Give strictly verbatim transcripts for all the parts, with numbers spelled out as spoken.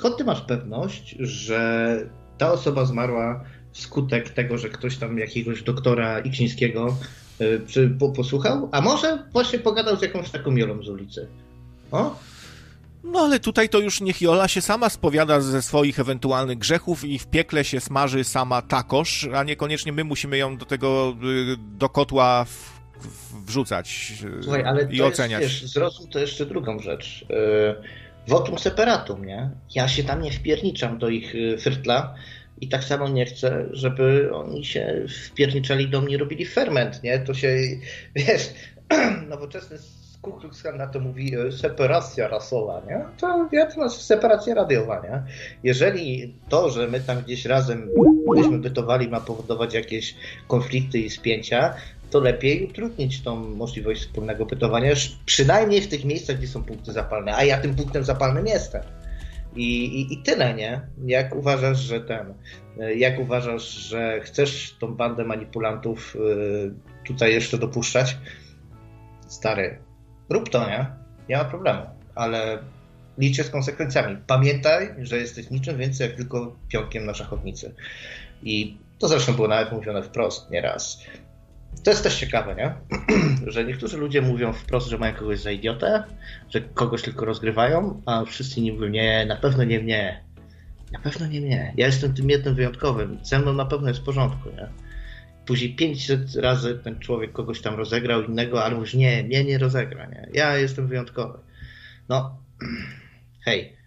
skąd ty masz pewność, że ta osoba zmarła wskutek tego, że ktoś tam jakiegoś doktora Iksińskiego czy posłuchał, a może właśnie pogadał z jakąś taką Jolą z ulicy? O? No ale tutaj to już niech Jola się sama spowiada ze swoich ewentualnych grzechów i w piekle się smaży sama takoż, a niekoniecznie my musimy ją do tego, do kotła w, w, wrzucać. Słuchaj, ale i to oceniać. Jest, wiesz, zrozum to jeszcze drugą rzecz. Votum separatum, nie? Ja się tam nie wpierniczam do ich frtla i tak samo nie chcę, żeby oni się wpierniczali do mnie, robili ferment, nie? To się, wiesz, nowoczesny Ku Klux Klan na to mówi separacja rasowa, nie? To ja to nazywam separacja radiowa, nie? Jeżeli to, że my tam gdzieś razem byśmy bytowali, ma powodować jakieś konflikty i spięcia, to lepiej utrudnić tą możliwość wspólnego bytowania, przynajmniej w tych miejscach, gdzie są punkty zapalne, a ja tym punktem zapalnym jestem. I, i, i tyle, nie? Jak uważasz, że ten, jak uważasz, że chcesz tą bandę manipulantów tutaj jeszcze dopuszczać? Stary, rób to, nie? Nie ma problemu, ale licz się z konsekwencjami. Pamiętaj, że jesteś niczym więcej jak tylko pionkiem na szachownicy. I to zresztą było nawet mówione wprost nieraz. To jest też ciekawe, nie? Że niektórzy ludzie mówią wprost, że mają kogoś za idiotę, że kogoś tylko rozgrywają, a wszyscy inni mówią, nie, na pewno nie mnie. Na pewno nie mnie. Ja jestem tym jednym wyjątkowym. Ze mną na pewno jest w porządku, nie? Później pięćset razy ten człowiek kogoś tam rozegrał innego, ale mówisz, nie, mnie nie rozegra, nie? Ja jestem wyjątkowy. No, hej.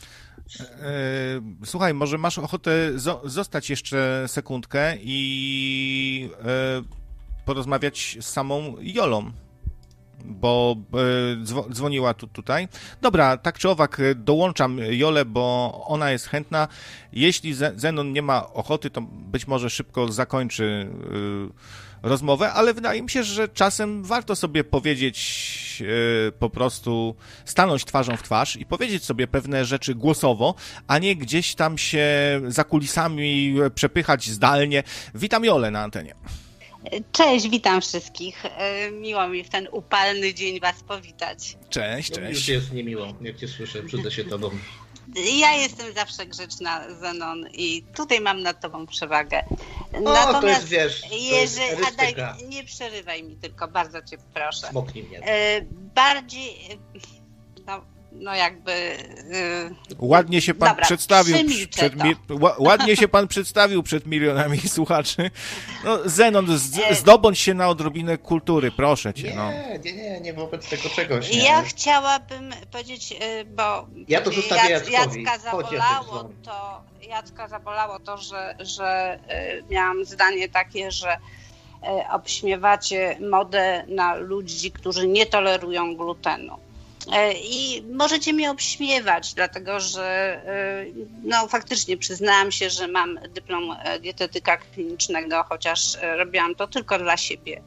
Słuchaj, może masz ochotę zo- zostać jeszcze sekundkę i e, porozmawiać z samą Jolą, bo e, dzwo- dzwoniła tu, tutaj. Dobra, tak czy owak dołączam Jolę, bo ona jest chętna. Jeśli Zenon nie ma ochoty, to być może szybko zakończy e, rozmowę, ale wydaje mi się, że czasem warto sobie powiedzieć e, po prostu, stanąć twarzą w twarz i powiedzieć sobie pewne rzeczy głosowo, a nie gdzieś tam się za kulisami przepychać zdalnie. Witam Jolę na antenie. Cześć, witam wszystkich. Miło mi w ten upalny dzień was powitać. Cześć, cześć. Już jest niemiło, jak cię słyszę, brzydzę się tobą. Ja jestem zawsze grzeczna, Zenon, i tutaj mam nad tobą przewagę. O, Natomiast to jest, wiesz, to jeżeli, jest Adaj, nie przerywaj mi tylko, bardzo cię proszę. Smoknij mnie. Bardziej, no, no jakby... Ładnie się pan Dobra, przedstawił przed mi... Ładnie się pan przedstawił przed milionami słuchaczy. No, Zenon, z... zdobądź się na odrobinę kultury, proszę cię. Nie, no. nie, nie, nie wobec tego czegoś. Nie. Ja chciałabym powiedzieć, bo ja to zostawię Jac, Jackowi. Jacka zabolało to, Jacka zabolało to, że, że miałam zdanie takie, że obśmiewacie modę na ludzi, którzy nie tolerują glutenu. I możecie mnie obśmiewać, dlatego że no, faktycznie przyznałam się, że mam dyplom dietetyka klinicznego, chociaż robiłam to tylko dla siebie.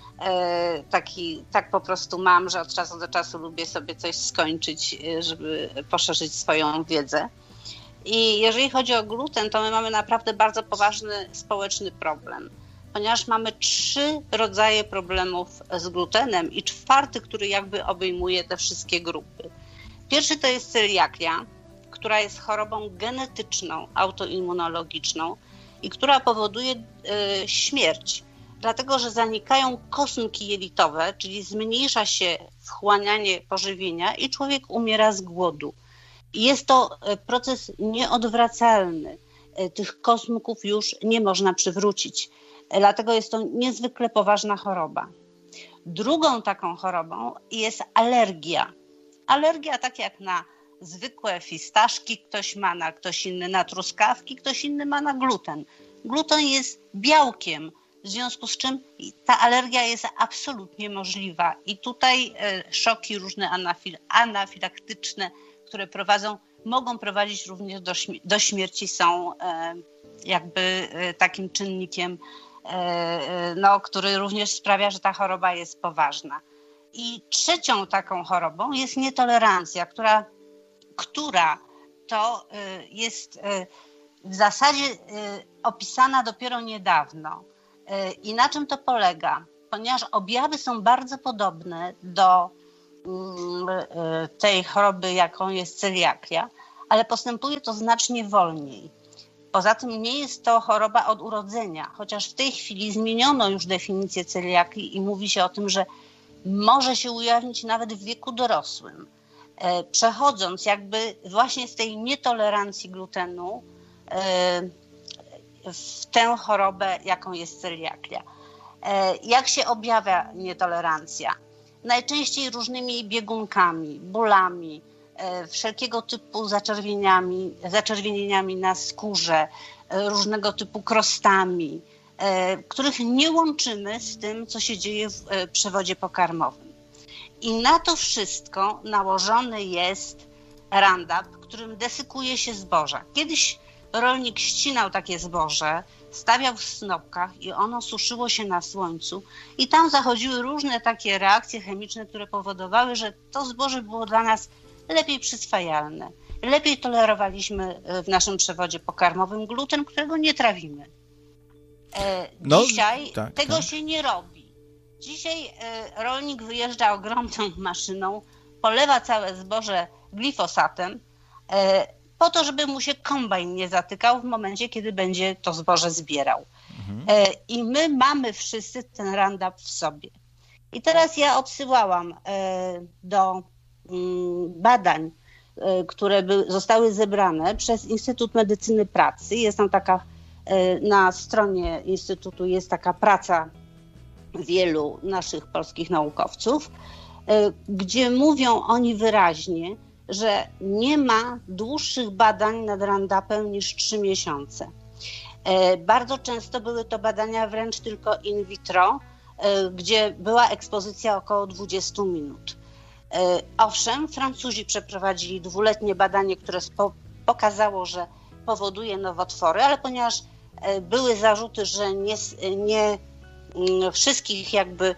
Taki, tak po prostu mam, że od czasu do czasu lubię sobie coś skończyć, żeby poszerzyć swoją wiedzę. I jeżeli chodzi o gluten, to my mamy naprawdę bardzo poważny społeczny problem, ponieważ mamy trzy rodzaje problemów z glutenem i czwarty, który jakby obejmuje te wszystkie grupy. Pierwszy to jest celiakia, która jest chorobą genetyczną, autoimmunologiczną i która powoduje y, śmierć, dlatego że zanikają kosmki jelitowe, czyli zmniejsza się wchłanianie pożywienia i człowiek umiera z głodu. Jest to proces nieodwracalny. Tych kosmków już nie można przywrócić. Dlatego jest to niezwykle poważna choroba. Drugą taką chorobą jest alergia. Alergia tak jak na zwykłe fistaszki ktoś ma, na ktoś inny na truskawki, ktoś inny ma na gluten. Gluten jest białkiem, w związku z czym ta alergia jest absolutnie możliwa. I tutaj szoki różne anafil- anafilaktyczne, które prowadzą, mogą prowadzić również do, śmi- do śmierci, są jakby takim czynnikiem, no, który również sprawia, że ta choroba jest poważna. I trzecią taką chorobą jest nietolerancja, która, która to jest w zasadzie opisana dopiero niedawno. I na czym to polega? Ponieważ objawy są bardzo podobne do tej choroby, jaką jest celiakia, ale postępuje to znacznie wolniej. Poza tym nie jest to choroba od urodzenia, chociaż w tej chwili zmieniono już definicję celiakii i mówi się o tym, że może się ujawnić nawet w wieku dorosłym. Przechodząc jakby właśnie z tej nietolerancji glutenu w tę chorobę, jaką jest celiakia. Jak się objawia nietolerancja? Najczęściej różnymi biegunkami, bólami, wszelkiego typu zaczerwieniami, zaczerwienieniami na skórze, różnego typu krostami, których nie łączymy z tym, co się dzieje w przewodzie pokarmowym. I na to wszystko nałożony jest Roundup, którym desykuje się zboża. Kiedyś rolnik ścinał takie zboże, stawiał w snopkach i ono suszyło się na słońcu i tam zachodziły różne takie reakcje chemiczne, które powodowały, że to zboże było dla nas lepiej przyswajalne. Lepiej tolerowaliśmy w naszym przewodzie pokarmowym gluten, którego nie trawimy. No, Dzisiaj tak, tego tak. się nie robi. Dzisiaj rolnik wyjeżdża ogromną maszyną, polewa całe zboże glifosatem po to, żeby mu się kombajn nie zatykał w momencie, kiedy będzie to zboże zbierał. Mhm. I my mamy wszyscy ten Roundup w sobie. I teraz ja odsyłałam do badań, które by, zostały zebrane przez Instytut Medycyny Pracy. Jest tam taka, na stronie Instytutu jest taka praca wielu naszych polskich naukowców, gdzie mówią oni wyraźnie, że nie ma dłuższych badań nad Roundupem niż trzy miesiące. Bardzo często były to badania wręcz tylko in vitro, gdzie była ekspozycja około dwadzieścia minut. Owszem, Francuzi przeprowadzili dwuletnie badanie, które spo- pokazało, że powoduje nowotwory, ale ponieważ były zarzuty, że nie, nie wszystkich jakby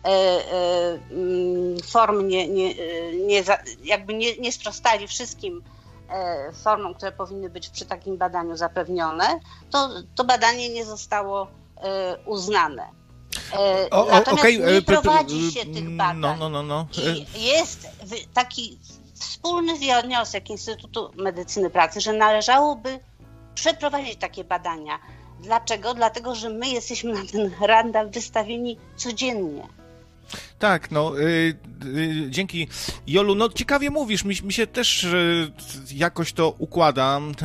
form nie, nie, nie, jakby nie, nie sprostali wszystkim formom, które powinny być przy takim badaniu zapewnione, to, to badanie nie zostało uznane. O, Natomiast okay. nie prowadzi się tych badań. No, no, no, no. I jest taki wspólny wniosek Instytutu Medycyny Pracy, że należałoby przeprowadzić takie badania. Dlaczego? Dlatego, że my jesteśmy na ten Roundup wystawieni codziennie. Tak, no, y, y, dzięki Jolu. No ciekawie mówisz, mi, mi się też y, jakoś to układa y,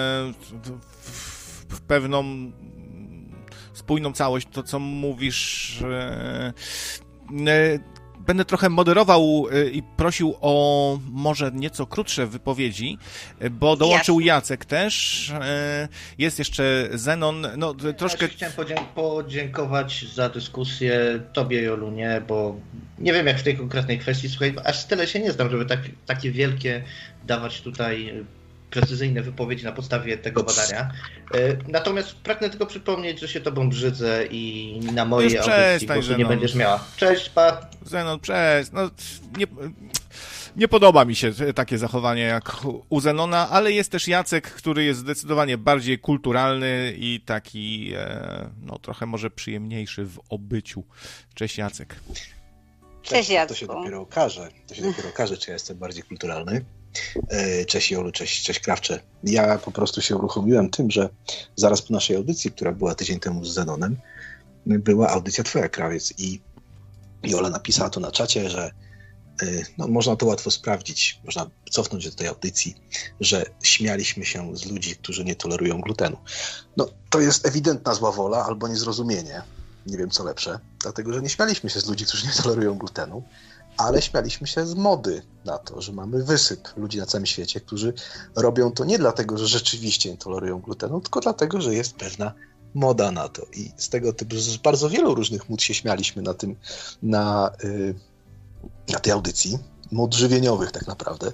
w, w pewną spójną całość, to co mówisz. Y, y, Będę trochę moderował i prosił o może nieco krótsze wypowiedzi, bo dołączył Jacek też. Jest jeszcze Zenon. No, troszkę... Ja chciałem podziękować za dyskusję tobie, Jolunie, bo nie wiem jak w tej konkretnej kwestii, słuchaj, aż tyle się nie znam, żeby tak, takie wielkie dawać tutaj precyzyjne wypowiedzi na podstawie tego badania. Natomiast pragnę tylko przypomnieć, że się tobą brzydzę i na mojej audycji głosu nie będziesz miała. Cześć, pa! Zenon, cześć! No, nie, nie podoba mi się takie zachowanie jak u Zenona, ale jest też Jacek, który jest zdecydowanie bardziej kulturalny i taki no trochę może przyjemniejszy w obyciu. Cześć, Jacek. Cześć, Jacku. To się dopiero okaże, to się dopiero okaże, czy ja jestem bardziej kulturalny. Cześć Jolu, cześć, cześć Krawcze. Ja po prostu się uruchomiłem tym, że zaraz po naszej audycji, która była tydzień temu z Zenonem, była audycja twoja, Krawiec, i Jola napisała to na czacie, że no, można to łatwo sprawdzić, można cofnąć do tej audycji, że śmialiśmy się z ludzi, którzy nie tolerują glutenu. No to jest ewidentna zła wola albo niezrozumienie, nie wiem co lepsze, dlatego że nie śmialiśmy się z ludzi, którzy nie tolerują glutenu, ale śmialiśmy się z mody na to, że mamy wysyp ludzi na całym świecie, którzy robią to nie dlatego, że rzeczywiście nie tolerują glutenu, tylko dlatego, że jest pewna moda na to. I z tego typu, z bardzo wielu różnych mód się śmialiśmy na tym, na, yy, na tej audycji. Mód żywieniowych tak naprawdę.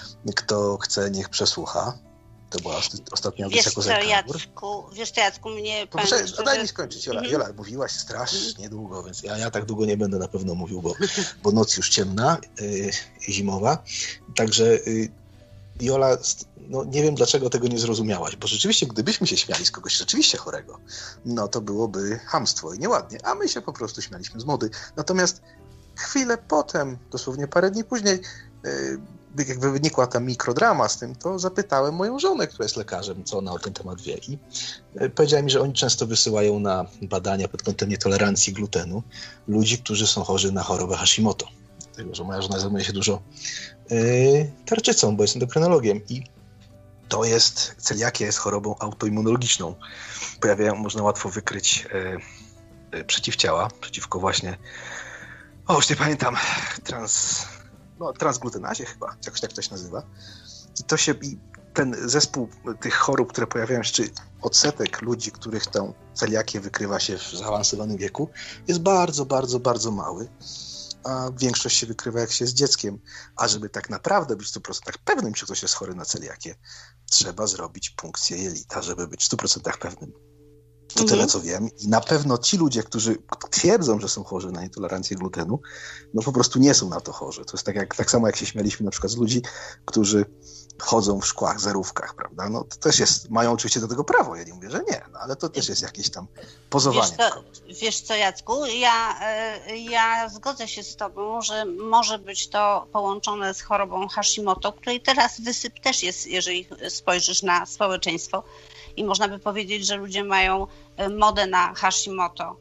Kto chce, niech przesłucha. To była ostatnia audycja wiesz co, Jacku, wiesz co, Jacku, mnie... Pan, że... Daj mi skończyć, Jola. Mm-hmm. Jola, mówiłaś strasznie długo, więc ja, ja tak długo nie będę na pewno mówił, bo, bo noc już ciemna, yy, zimowa. Także yy, Jola, no nie wiem dlaczego tego nie zrozumiałaś, bo rzeczywiście gdybyśmy się śmiali z kogoś rzeczywiście chorego, no to byłoby chamstwo i nieładnie, a my się po prostu śmialiśmy z mody. Natomiast chwilę potem, dosłownie parę dni później, yy, jakby wynikła ta mikrodrama z tym, to zapytałem moją żonę, która jest lekarzem, co ona o ten temat wie. I powiedziała mi, że oni często wysyłają na badania pod kątem nietolerancji glutenu ludzi, którzy są chorzy na chorobę Hashimoto. Dlatego, że moja żona zajmuje się dużo yy, tarczycą, bo jest endokrynologiem i to jest, celiakia jest chorobą autoimmunologiczną. Pojawiają, można łatwo wykryć yy, yy, przeciwciała, przeciwko właśnie, o już nie pamiętam, trans, no, transglutenazie chyba, jakoś tak to się nazywa. I to się, i ten zespół tych chorób, które pojawiają się, czy odsetek ludzi, których tę celiakię wykrywa się w zaawansowanym wieku, jest bardzo, bardzo, bardzo mały. A większość się wykrywa, jak się jest dzieckiem. A żeby tak naprawdę być w stu procentach pewnym, czy ktoś jest chory na celiakię, trzeba zrobić punkcję jelita, żeby być w stu procentach pewnym. To mhm. tyle, co wiem. I na pewno ci ludzie, którzy twierdzą, że są chorzy na intolerancję glutenu, no po prostu nie są na to chorzy. To jest tak, jak, tak samo, jak się śmialiśmy na przykład z ludzi, którzy chodzą w szkłach, zerówkach, prawda? No to też jest, mają oczywiście do tego prawo, ja nie mówię, że nie, no ale to też jest jakieś tam pozowanie. Wiesz co, wiesz co Jacku, ja, ja zgodzę się z tobą, że może być to połączone z chorobą Hashimoto, której teraz wysyp też jest, jeżeli spojrzysz na społeczeństwo i można by powiedzieć, że ludzie mają modę na Hashimoto.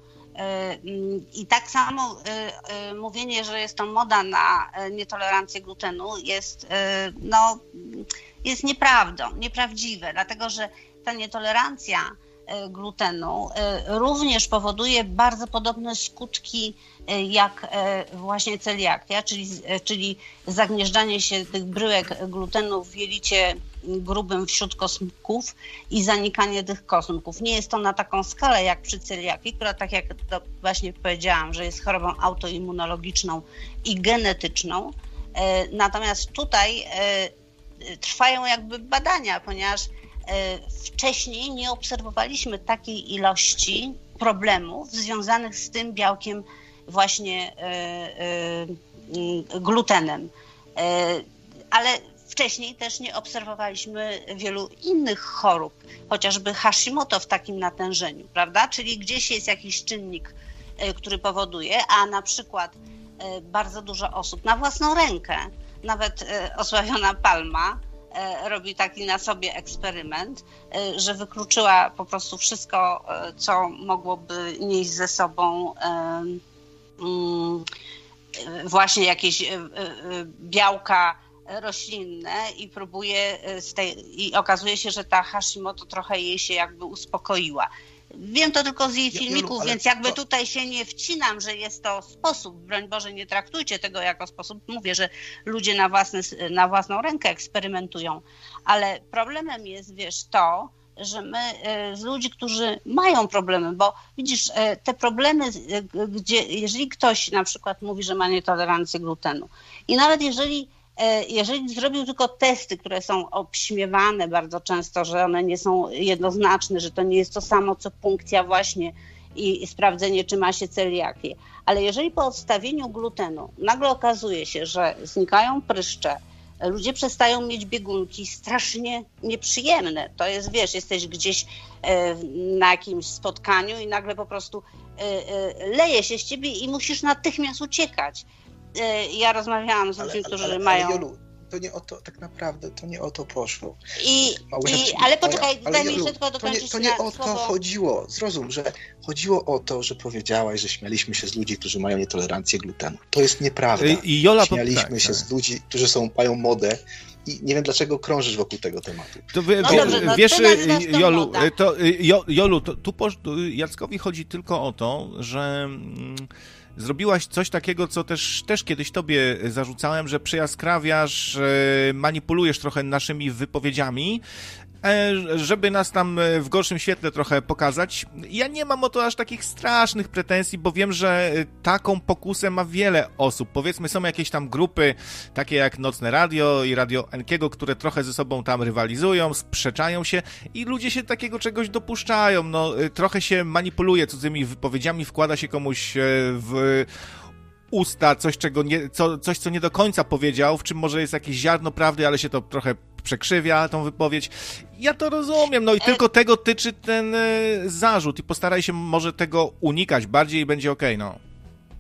I tak samo mówienie, że jest to moda na nietolerancję glutenu jest, no, jest nieprawdą, nieprawdziwe, dlatego że ta nietolerancja glutenu również powoduje bardzo podobne skutki jak właśnie celiakia, czyli, czyli zagnieżdżanie się tych bryłek glutenu w jelicie grubym wśród kosmków i zanikanie tych kosmków. Nie jest to na taką skalę jak przy celiakii, która, tak jak to właśnie powiedziałam, że jest chorobą autoimmunologiczną i genetyczną. Natomiast tutaj trwają jakby badania, ponieważ wcześniej nie obserwowaliśmy takiej ilości problemów związanych z tym białkiem właśnie glutenem. Ale wcześniej też nie obserwowaliśmy wielu innych chorób, chociażby Hashimoto w takim natężeniu, prawda? Czyli gdzieś jest jakiś czynnik, który powoduje, a na przykład bardzo dużo osób na własną rękę, nawet osławiona Palma, robi taki na sobie eksperyment, że wykluczyła po prostu wszystko, co mogłoby nieść ze sobą właśnie jakieś białka roślinne i próbuje z tej, i okazuje się, że ta Hashimoto trochę jej się jakby uspokoiła. Wiem to tylko z jej filmików, ja, więc jakby to... tutaj się nie wcinam, że jest to sposób, broń Boże, nie traktujcie tego jako sposób. Mówię, że ludzie na, własny, na własną rękę eksperymentują, ale problemem jest, wiesz, to, że my z ludzi, którzy mają problemy, bo widzisz, te problemy, gdzie jeżeli ktoś na przykład mówi, że ma nietolerancję glutenu i nawet jeżeli Jeżeli zrobił tylko testy, które są obśmiewane bardzo często, że one nie są jednoznaczne, że to nie jest to samo, co punkcja właśnie i sprawdzenie, czy ma się celiakię. Ale jeżeli po odstawieniu glutenu nagle okazuje się, że znikają pryszcze, ludzie przestają mieć biegunki strasznie nieprzyjemne. To jest, wiesz, jesteś gdzieś na jakimś spotkaniu i nagle po prostu leje się z ciebie i musisz natychmiast uciekać. Ja rozmawiałam z ludźmi, ale, którzy ale, ale, mają... Jolu, to nie o to, tak naprawdę to nie o to poszło. I, i, ale poczekaj, ale, daj mi jeszcze tylko dokończyć. To nie, to nie o to słowo... chodziło. Zrozum, że chodziło o to, że powiedziałaś, że śmialiśmy się z ludzi, którzy mają nietolerancję glutenu. To jest nieprawda. I Jola śmialiśmy tak, się tak. z ludzi, którzy są, mają modę i nie wiem, dlaczego krążysz wokół tego tematu. To wie, no wie, dobrze, no wiesz, Jolu, to, jo, Jolu, to, tu po, Jackowi chodzi tylko o to, że... Mm, zrobiłaś coś takiego, co też, też kiedyś tobie zarzucałem, że przyjaskrawiasz, manipulujesz trochę naszymi wypowiedziami, żeby nas tam w gorszym świetle trochę pokazać. Ja nie mam o to aż takich strasznych pretensji, bo wiem, że taką pokusę ma wiele osób. Powiedzmy, są jakieś tam grupy, takie jak Nocne Radio i Radio Enkiego, które trochę ze sobą tam rywalizują, sprzeczają się i ludzie się takiego czegoś dopuszczają. No, trochę się manipuluje cudzymi wypowiedziami, wkłada się komuś w usta coś, czego nie, co, coś, co nie do końca powiedział, w czym może jest jakieś ziarno prawdy, ale się to trochę przekrzywia, tą wypowiedź. Ja to rozumiem, no i tylko tego tyczy ten y, zarzut i postaraj się może tego unikać bardziej i będzie okej, okay, no.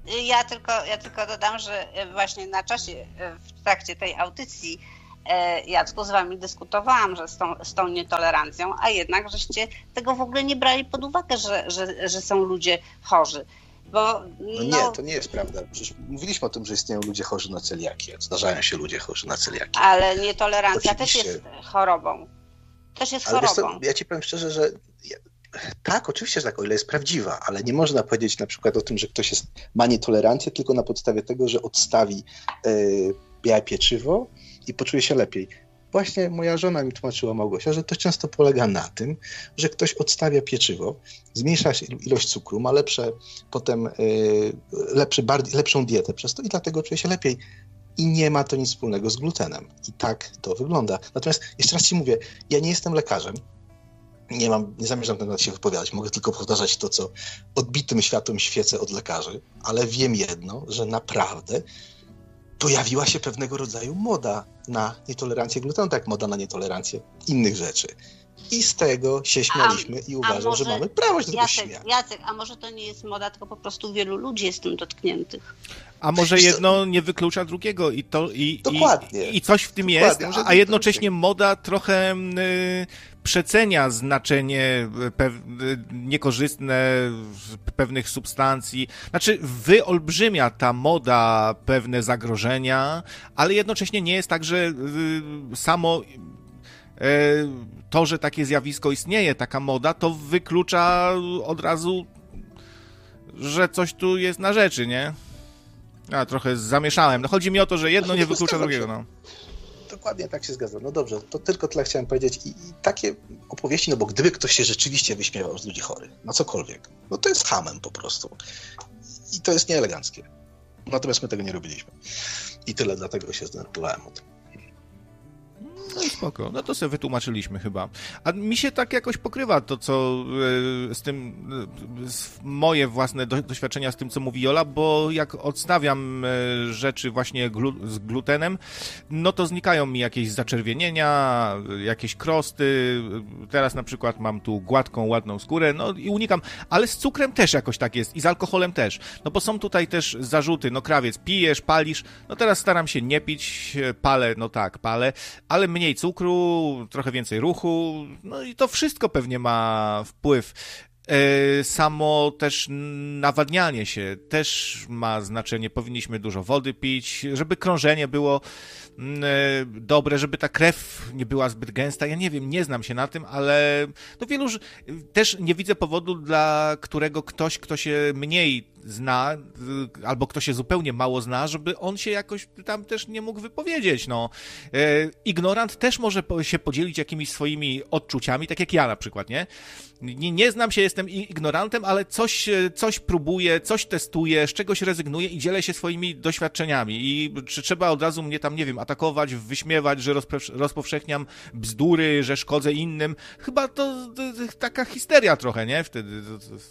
Ja tylko, ja tylko dodam, że właśnie na czasie, w trakcie tej audycji, Jacku, z wami dyskutowałam, że z tą, z tą nietolerancją, a jednak żeście tego w ogóle nie brali pod uwagę, że, że, że są ludzie chorzy. Bo, no... no nie, to nie jest prawda. Przecież mówiliśmy o tym, że istnieją ludzie chorzy na celiakię. Zdarzają się ludzie chorzy na celiakię. Ale nietolerancja Oczywiście. też jest chorobą. Też jest ale chorobą. Co, ja ci powiem szczerze, że ja, tak, oczywiście, że tak, o ile jest prawdziwa, ale nie można powiedzieć na przykład o tym, że ktoś jest, ma nietolerancję tylko na podstawie tego, że odstawi yy, białe pieczywo i poczuje się lepiej. Właśnie moja żona mi tłumaczyła, Małgosia, że to często polega na tym, że ktoś odstawia pieczywo, zmniejsza ilość cukru, ma lepsze, potem yy, lepszy, bardziej, lepszą dietę przez to i dlatego czuje się lepiej. I nie ma to nic wspólnego z glutenem. I tak to wygląda. Natomiast jeszcze raz ci mówię, ja nie jestem lekarzem, nie mam, nie zamierzam na ten temat się wypowiadać, mogę tylko powtarzać to, co odbitym światłem świecę od lekarzy, ale wiem jedno, że naprawdę pojawiła się pewnego rodzaju moda na nietolerancję glutenu, tak jak moda na nietolerancję innych rzeczy. I z tego się śmialiśmy a, i uważam, może, że mamy prawo się do tego śmiać. Jacek, a może to nie jest moda, tylko po prostu wielu ludzi jest tym dotkniętych. A może jedno nie wyklucza drugiego i to i, Dokładnie. i, i coś w tym Dokładnie, jest, a jednocześnie moda trochę y, przecenia znaczenie pew, niekorzystne pewnych substancji. Znaczy wyolbrzymia ta moda pewne zagrożenia, ale jednocześnie nie jest tak, że y, samo to, że takie zjawisko istnieje, taka moda, to wyklucza od razu, że coś tu jest na rzeczy, nie? Ja trochę zamieszałem. No chodzi mi o to, że jedno nie wyklucza drugiego, no. Dokładnie tak się zgadza. No dobrze, to tylko tyle chciałem powiedzieć. I, i takie opowieści, no bo gdyby ktoś się rzeczywiście wyśmiewał z ludzi chorych, na cokolwiek, no to jest chamem po prostu. I to jest nieeleganckie. Natomiast my tego nie robiliśmy. I tyle, dlatego się zdenerwowałem o tym. No i spoko, no to sobie wytłumaczyliśmy chyba. A mi się tak jakoś pokrywa to, co y, z tym, y, z moje własne do, doświadczenia z tym, co mówi Jola, bo jak odstawiam y, rzeczy właśnie glu, z glutenem, no to znikają mi jakieś zaczerwienienia, jakieś krosty. Teraz na przykład mam tu gładką, ładną skórę, no i unikam, ale z cukrem też jakoś tak jest i z alkoholem też. No bo są tutaj też zarzuty, no krawiec, pijesz, palisz, no teraz staram się nie pić, palę, no tak, palę, ale mniej cukru, trochę więcej ruchu, no i to wszystko pewnie ma wpływ. Samo też nawadnianie się też ma znaczenie. Powinniśmy dużo wody pić, żeby krążenie było dobre, żeby ta krew nie była zbyt gęsta. Ja nie wiem, nie znam się na tym, ale no wielu też nie widzę powodu, dla którego ktoś, kto się mniej zna, albo kto się zupełnie mało zna, żeby on się jakoś tam też nie mógł wypowiedzieć. No. Ignorant też może się podzielić jakimiś swoimi odczuciami, tak jak ja na przykład, nie? Nie, nie znam się, jestem ignorantem, ale coś, coś próbuję, coś testuję, z czegoś rezygnuję i dzielę się swoimi doświadczeniami. I czy trzeba od razu mnie tam, nie wiem, atakować, wyśmiewać, że rozpre- rozpowszechniam bzdury, że szkodzę innym? Chyba to, to, to taka histeria trochę, nie? Wtedy... To, to...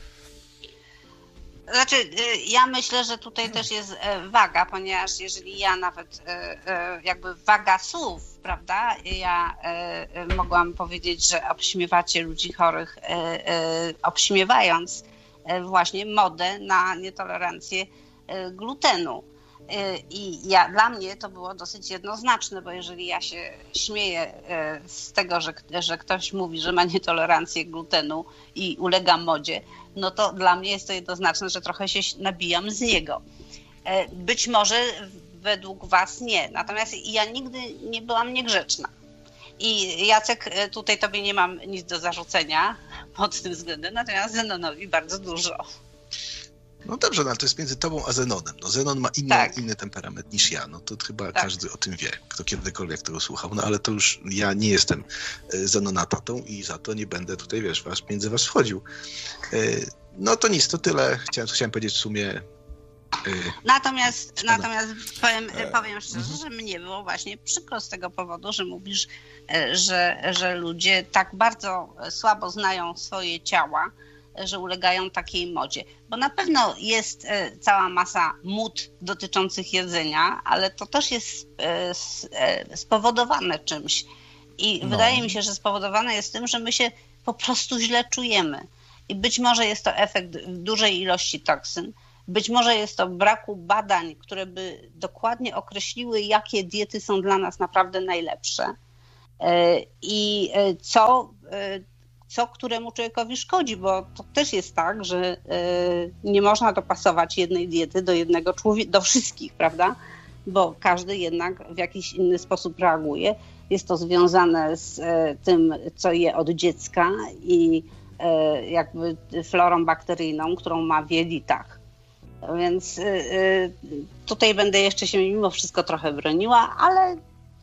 Znaczy, ja myślę, że tutaj też jest waga, ponieważ jeżeli ja nawet jakby waga słów, prawda, ja mogłam powiedzieć, że obśmiewacie ludzi chorych, obśmiewając właśnie modę na nietolerancję glutenu. I ja, dla mnie to było dosyć jednoznaczne, bo jeżeli ja się śmieję z tego, że, że ktoś mówi, że ma nietolerancję glutenu i ulega modzie, no to dla mnie jest to jednoznaczne, że trochę się nabijam z niego. Być może według was nie, natomiast ja nigdy nie byłam niegrzeczna. I Jacek, tutaj tobie nie mam nic do zarzucenia pod tym względem, natomiast Zenonowi bardzo dużo. No dobrze, no ale to jest między tobą a Zenonem. No Zenon ma inny, tak. inny temperament niż ja. No to chyba tak. Każdy o tym wie, kto kiedykolwiek tego słuchał. No ale to już ja nie jestem Zenona tatą i za to nie będę tutaj, wiesz, was, między was wchodził. No to nic, to tyle. Chciałem, chciałem powiedzieć w sumie. Natomiast, natomiast powiem, powiem szczerze, że mnie było właśnie przykro z tego powodu, że mówisz, że, że ludzie tak bardzo słabo znają swoje ciała, że ulegają takiej modzie. Bo na pewno jest cała masa mód dotyczących jedzenia, ale to też jest spowodowane czymś. I no. Wydaje mi się, że spowodowane jest tym, że my się po prostu źle czujemy. I być może jest to efekt dużej ilości toksyn, Być może jest to braku badań, które by dokładnie określiły, jakie diety są dla nas naprawdę najlepsze i co, co któremu człowiekowi szkodzi, bo to też jest tak, że nie można dopasować jednej diety do jednego człowieka, do wszystkich, prawda? Bo każdy jednak w jakiś inny sposób reaguje. Jest to związane z tym, co je od dziecka i jakby florą bakteryjną, którą ma w jelitach. Więc tutaj będę jeszcze się mimo wszystko trochę broniła, ale,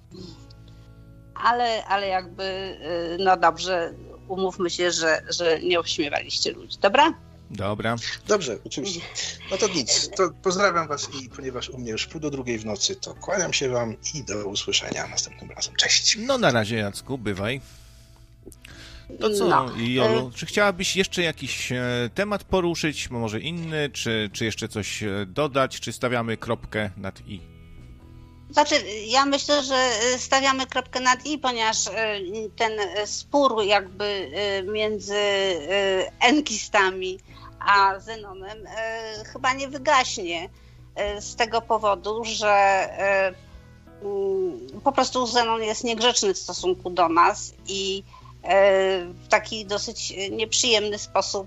ale, ale jakby no dobrze, umówmy się, że, że nie obśmiewaliście ludzi, dobra? Dobra. Dobrze, oczywiście. No to nic, to pozdrawiam was i ponieważ u mnie już pół do drugiej w nocy, to kłaniam się wam i do usłyszenia następnym razem. Cześć. No na razie, Jacku, bywaj. To co, no. Jolu, czy chciałabyś jeszcze jakiś temat poruszyć, może inny, czy, czy jeszcze coś dodać, czy stawiamy kropkę nad i? Znaczy, ja myślę, że stawiamy kropkę nad i, ponieważ ten spór jakby między enkistami a Zenonem chyba nie wygaśnie z tego powodu, że po prostu Zenon jest niegrzeczny w stosunku do nas i w taki dosyć nieprzyjemny sposób,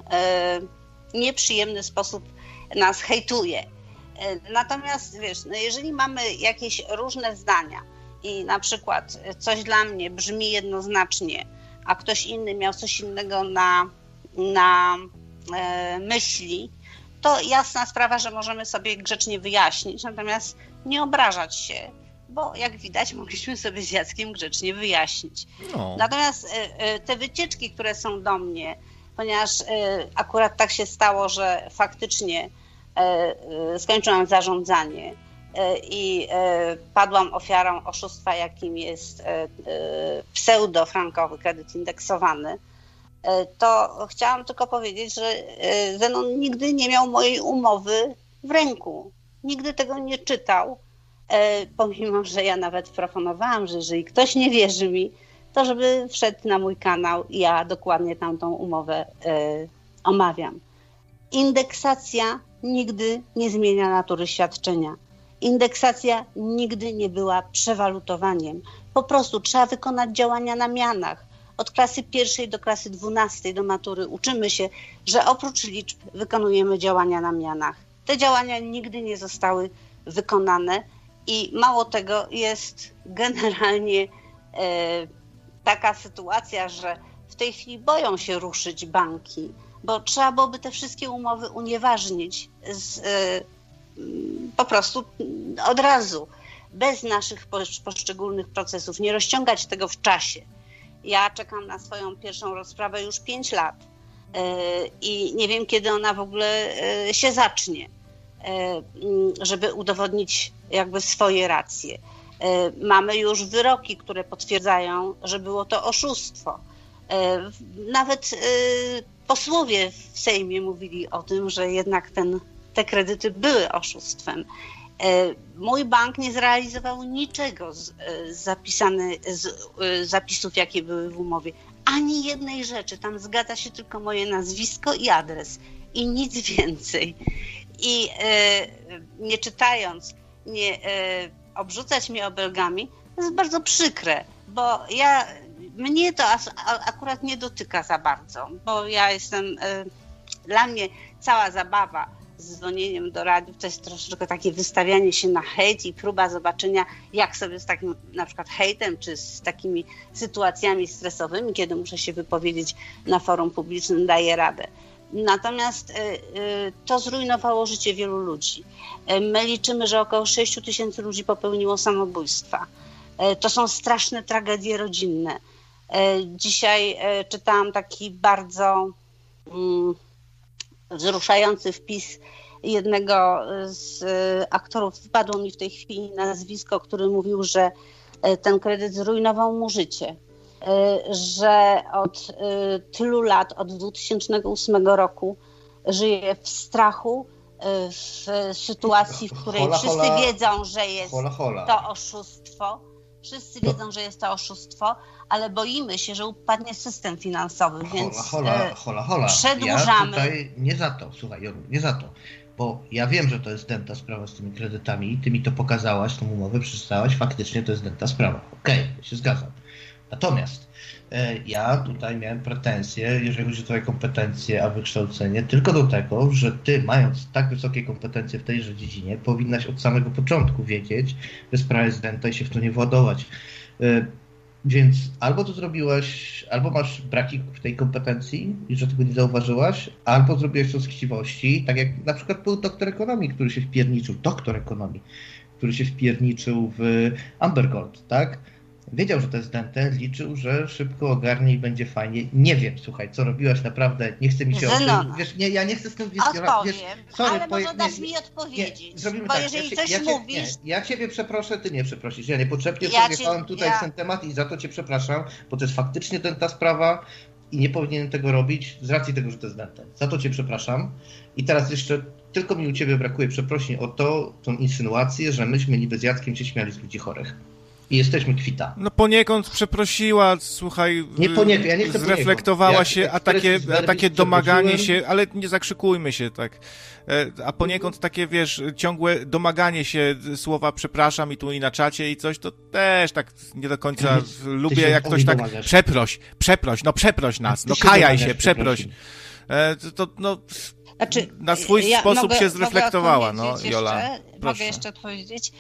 nieprzyjemny sposób nas hejtuje. Natomiast wiesz, no jeżeli mamy jakieś różne zdania i na przykład coś dla mnie brzmi jednoznacznie, a ktoś inny miał coś innego na, na e, myśli, to jasna sprawa, że możemy sobie grzecznie wyjaśnić, natomiast nie obrażać się, bo jak widać mogliśmy sobie z Jackiem grzecznie wyjaśnić. No. Natomiast e, te wycieczki, które są do mnie, ponieważ e, akurat tak się stało, że faktycznie skończyłam zarządzanie i padłam ofiarą oszustwa, jakim jest pseudo-frankowy kredyt indeksowany, to chciałam tylko powiedzieć, że Zenon nigdy nie miał mojej umowy w ręku. Nigdy tego nie czytał, pomimo że ja nawet proponowałam, że jeżeli ktoś nie wierzy mi, to żeby wszedł na mój kanał i ja dokładnie tamtą umowę omawiam. Indeksacja nigdy nie zmienia natury świadczenia. Indeksacja nigdy nie była przewalutowaniem. Po prostu trzeba wykonać działania na mianach. Od klasy pierwszej do klasy dwunastej do matury uczymy się, że oprócz liczb wykonujemy działania na mianach. Te działania nigdy nie zostały wykonane i mało tego, jest generalnie e, taka sytuacja, że w tej chwili boją się ruszyć banki, bo trzeba byłoby te wszystkie umowy unieważnić z, y, po prostu od razu, bez naszych poszczególnych procesów, nie rozciągać tego w czasie. Ja czekam na swoją pierwszą rozprawę już pięć lat y, i nie wiem, kiedy ona w ogóle y, się zacznie, y, żeby udowodnić jakby swoje racje. Y, mamy już wyroki, które potwierdzają, że było to oszustwo. Y, nawet y, posłowie w Sejmie mówili o tym, że jednak ten, te kredyty były oszustwem. Mój bank nie zrealizował niczego z, zapisane, z zapisów, jakie były w umowie. Ani jednej rzeczy. Tam zgadza się tylko moje nazwisko i adres. I nic więcej. I nie czytając, nie obrzucać mnie obelgami, to jest bardzo przykre, bo ja... Mnie to akurat nie dotyka za bardzo, bo ja jestem, dla mnie cała zabawa z dzwonieniem do radiów to jest troszeczkę takie wystawianie się na hejt i próba zobaczenia, jak sobie z takim na przykład hejtem, czy z takimi sytuacjami stresowymi, kiedy muszę się wypowiedzieć na forum publicznym, daję radę. Natomiast to zrujnowało życie wielu ludzi. My liczymy, że około sześć tysięcy ludzi popełniło samobójstwa. To są straszne tragedie rodzinne. Dzisiaj czytałam taki bardzo wzruszający wpis jednego z aktorów, wypadło mi w tej chwili nazwisko, który mówił, że ten kredyt zrujnował mu życie, że od tylu lat, od dwa tysiące ósmego roku żyje w strachu, w sytuacji, w której hola, wszyscy hola, wiedzą, że jest hola, hola. to oszustwo. Wszyscy wiedzą, że jest to oszustwo, ale boimy się, że upadnie system finansowy, więc hola, hola, hola, hola. przedłużamy. Ja tutaj nie za to, słuchaj, Jolu, nie za to. bo ja wiem, że to jest dęta sprawa z tymi kredytami, ty mi to pokazałaś, tą umowę przeczytałaś, faktycznie to jest dęta sprawa. Okej, okay, ja się zgadzam. Natomiast e, ja tutaj miałem pretensje, jeżeli chodzi o twoje kompetencje, a wykształcenie, tylko do tego, że ty, mając tak wysokie kompetencje w tejże dziedzinie, powinnaś od samego początku wiedzieć, że sprawa jest dęta i się w to nie władować. E, Więc albo to zrobiłaś, albo masz braki w tej kompetencji i że tego nie zauważyłaś, albo zrobiłeś to z chciwości, tak jak na przykład był doktor ekonomii, który się wpierniczył, doktor ekonomii, który się wpierniczył w Amber Gold, tak? Wiedział, że to jest dęte, liczył, że szybko ogarnie i będzie fajnie. Nie wiem, słuchaj, co robiłaś naprawdę, nie chce mi się Zenona. o tym, wiesz, nie, ja nie chcę z tym... Wiesz, Odpowiem, wiesz, sorry, ale może poje- dasz nie, mi odpowiedzieć, nie, zrobimy bo tak, jeżeli ja coś ja cię, mówisz... Nie, ja ciebie przeproszę, ty nie przeprosisz. Ja niepotrzebnie Ja podjechałem cię- tutaj ja- w ten temat i za to cię przepraszam, bo to jest faktycznie ten, ta sprawa i nie powinienem tego robić z racji tego, że to jest dęte. Za to cię przepraszam. I teraz jeszcze tylko mi u ciebie brakuje przeprosin o to, tą insynuację, że myśmy niby z Jackiem się śmiali z ludzi chorych. I jesteśmy kwita. No poniekąd przeprosiła, słuchaj, Nie poniekąd, ja nie chcę zreflektowała poniekąd. się, Jak a takie, expressis a takie verbis domaganie przeprosiłem. się, ale nie zakrzykujmy się tak, E, a poniekąd takie, wiesz, ciągłe domaganie się słowa przepraszam i tu i na czacie i coś, to też tak nie do końca Ty się lubię, jak ktoś oni tak domagasz. przeproś, przeproś, no przeproś nas, Ty no się kajaj domagasz się, przeproś. przeprosin. E, to, to, no, Znaczy, na swój ja sposób mogę- się zreflektowała, mogę no, odpowiedzieć Jola. Jeszcze, Proszę. mogę jeszcze odpowiedzieć.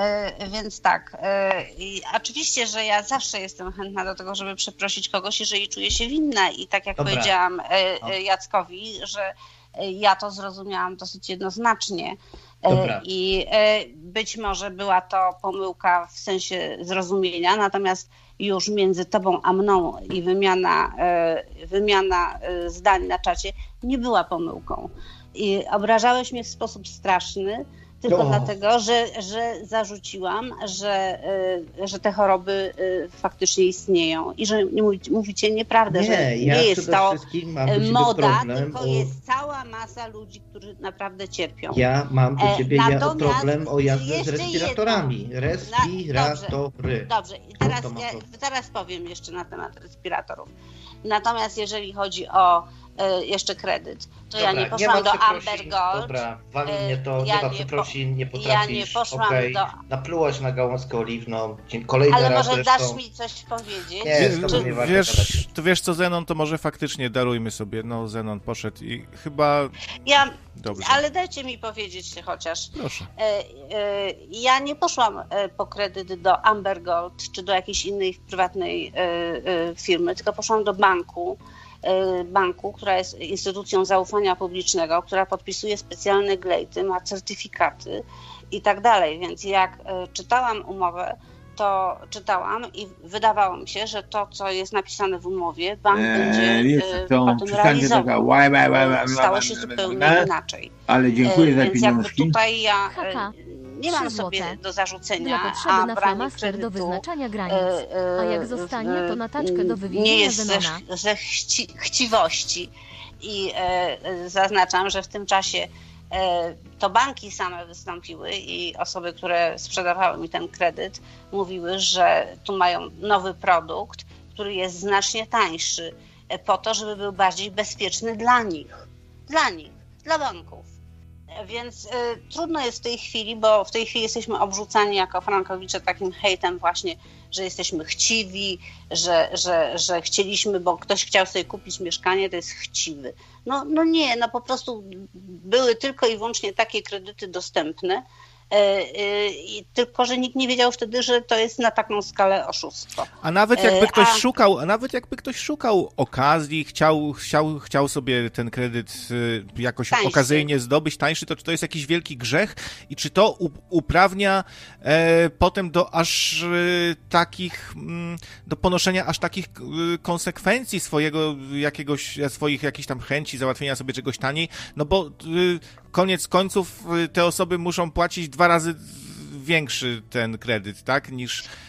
E, więc tak, e, i oczywiście, że ja zawsze jestem chętna do tego, żeby przeprosić kogoś, jeżeli czuję się winna i tak jak Dobra. powiedziałam e, No. e, Jackowi, że e, ja to zrozumiałam dosyć jednoznacznie. E, Dobra. I e, być może była to pomyłka w sensie zrozumienia, natomiast już między tobą a mną i wymiana, e, wymiana e, zdań na czacie nie była pomyłką. I obrażałeś mnie w sposób straszny, tylko O. dlatego, że, że zarzuciłam, że, y, że te choroby y, faktycznie istnieją i że nie mówicie, mówicie nieprawdę, że Nie, ja nie jest przede to wszystkim mam do ciebie moda, problem tylko o... jest cała masa ludzi, którzy naprawdę cierpią. Ja mam do E, ciebie ja, natomiast problem o jazdę z jeszcze respiratorami. jedno. Respiratory. Dobrze, i teraz, To ma ja, problem. teraz powiem jeszcze na temat respiratorów. Natomiast jeżeli chodzi o y, jeszcze kredyt, to Dobra, ja nie poszłam ma do przeprosin. Amber Gold. Dobra, wali Y, mnie to, ja nie ma nie przeprosin, nie ja potrafisz. nie poszłam Okej, do- naplułaś na gałązkę oliwną. Dzie- Kolejny Ale raz może zresztą. dasz mi coś powiedzieć? Nie, Wie- z tobą Czy- nie warto wiesz, gadać. to wiesz co, Zenon, to może faktycznie darujmy sobie, no Zenon poszedł i chyba Ja, dobrze. ale dajcie mi powiedzieć chociaż. Proszę. E, e, Ja nie poszłam e, po kredyt do Amber Gold czy do jakiejś innej prywatnej e, e, firmy, tylko poszłam do banku, e, banku, która jest instytucją zaufania publicznego, która podpisuje specjalne glejty, ma certyfikaty i tak dalej. Więc jak e, czytałam umowę, to czytałam i wydawało mi się, że to, co jest napisane w umowie, bank będzie Eee, jest e, to potem przystanie taka realizował. łaj, łaj, łaj, łaj, Stało łaj, się łaj, zupełnie łaj, inaczej. ale dziękuję E, za Więc jakby pieniążki. tutaj ja e, Haha. nie mam Trzy sobie złote. do Dla zarzucenia, potrzeby a na branie flamaster do kredytu wyznaczania granic. e, e, A jak zostanie, to na taczkę do nie wywiezienia jest ze, Zenona. ze chci, chciwości. I e, e, zaznaczam, że w tym czasie e, to banki same wystąpiły i osoby, które sprzedawały mi ten kredyt, mówiły, że tu mają nowy produkt, który jest znacznie tańszy, e, po to, żeby był bardziej bezpieczny dla nich. Dla nich, dla banków. E, Więc e, trudno jest w tej chwili, bo w tej chwili jesteśmy obrzucani jako frankowicze takim hejtem właśnie, że jesteśmy chciwi, że, że, że chcieliśmy, bo ktoś chciał sobie kupić mieszkanie, to jest chciwy. No, no nie, no po prostu były tylko i wyłącznie takie kredyty dostępne, e, e, i tylko że nikt nie wiedział wtedy, że to jest na taką skalę oszustwo. A nawet jakby E, ktoś a- szukał, a nawet jakby ktoś szukał okazji, chciał, chciał, chciał sobie ten kredyt y, jakoś Tańszy. okazyjnie zdobyć tańszy, to czy to jest jakiś wielki grzech i czy to u, uprawnia e, potem do aż y, takich, mm, do ponoszenia aż takich y, konsekwencji swojego jakiegoś, swoich jakichś tam chęci załatwienia sobie czegoś taniej, no bo y, koniec końców y, te osoby muszą płacić dwa razy większy ten kredyt, tak, niż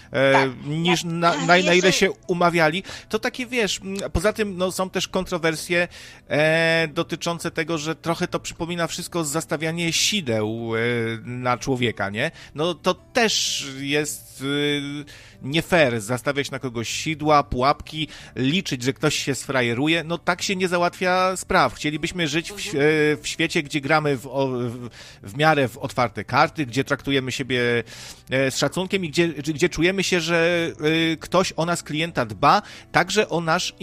e, Tak. niż Ja- na, ja na, na ile jeszcze- się umawiali. To takie, wiesz, m, poza tym no, są też kontrowersje e, dotyczące tego, że trochę to przypomina wszystko zastawianie sideł e, na człowieka, nie? No to też jest e, nie fair zastawiać na kogoś sidła, pułapki, liczyć, że ktoś się sfrajeruje. No tak się nie załatwia spraw. Chcielibyśmy żyć w, ś- e, w świecie, gdzie gramy w, o, w, w miarę w otwarte karty, gdzie traktujemy siebie e, z szacunkiem i gdzie, gdzie czujemy się, że e, ktoś o nas klienta dba, także o nasz